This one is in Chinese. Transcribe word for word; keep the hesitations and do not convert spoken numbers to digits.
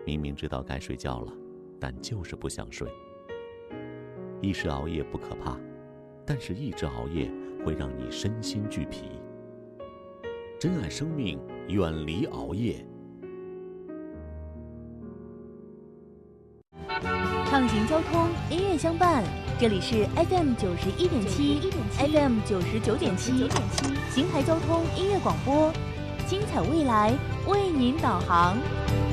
明明知道该睡觉了，但就是不想睡。一时熬夜不可怕，但是一直熬夜会让你身心俱疲。珍爱生命，远离熬夜。 畅行交通，音乐相伴，这里是 F M 九十一点七 ，F M 九十九点七，邢台交通音乐广播，精彩未来为您导航。